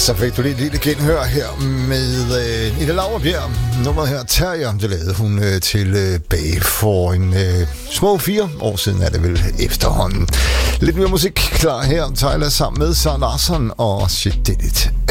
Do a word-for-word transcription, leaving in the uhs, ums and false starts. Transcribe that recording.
Så fik du lige et lille genhør her med øh, Ida Lauerbjerg. Nummeret her, Terrier, det lavede hun øh, tilbage for en øh, små fire år siden, er det vel efterhånden. Lidt mere musik klar her. Tyler sammen med Sarah Larsson og She Did It